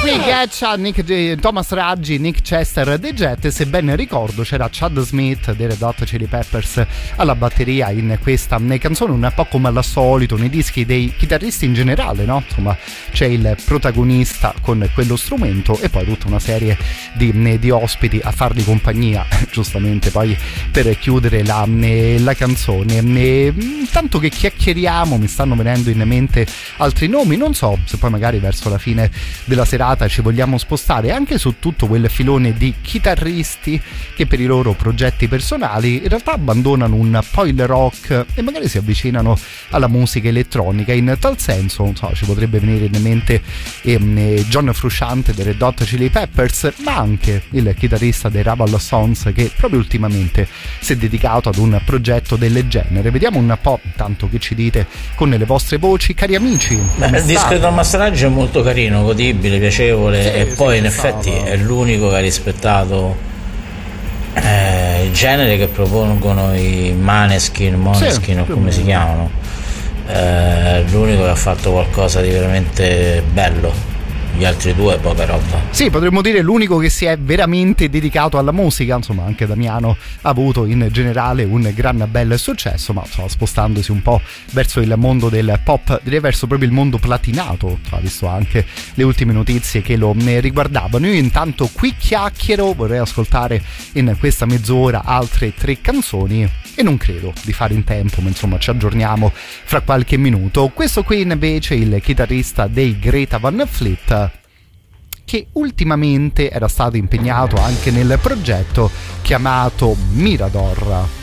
qui Getcha, Thomas Raggi, Nick Chester dei Jet. Se ben ricordo c'era Chad Smith dei Red Hot Chili Peppers alla batteria in questa canzone, un po' come al solito nei dischi dei chitarristi in generale, no? Insomma, c'è il protagonista con quello strumento e poi tutta una serie di ospiti a fargli compagnia, giustamente poi per chiudere la canzone. Tanto che chiacchieriamo mi stanno venendo in mente altri nomi, non so se poi magari verso la fine della serata ci vogliamo spostare anche su tutto quel filone di chitarristi che per i loro progetti personali in realtà abbandonano un po' il rock e magari si avvicinano alla musica elettronica. In tal senso, non so, ci potrebbe venire in mente John Frusciante dei Red Hot Chili Peppers, ma anche il chitarrista dei Rabble Sons che proprio ultimamente si è dedicato ad un progetto del genere. Vediamo un po' tanto che ci dite con le vostre voci, cari amici. Il disco di Thomas Raggi è molto carino, godibile, piacevole, sì, e poi in effetti è l'unico che ha rispettato il genere che propongono i Maneskin o come si chiamano. L'unico che ha fatto qualcosa di veramente bello. Gli altri due poca roba. Sì, potremmo dire l'unico che si è veramente dedicato alla musica. Insomma, anche Damiano ha avuto in generale un gran bel successo, ma insomma, spostandosi un po' verso il mondo del pop, direi verso proprio il mondo platinato, visto anche le ultime notizie che lo riguardavano. Io intanto qui chiacchiero, vorrei ascoltare in questa mezz'ora altre 3 canzoni e non credo di fare in tempo, ma insomma ci aggiorniamo fra qualche minuto. Questo qui invece il chitarrista dei Greta Van Fleet, che ultimamente era stato impegnato anche nel progetto chiamato Mirador.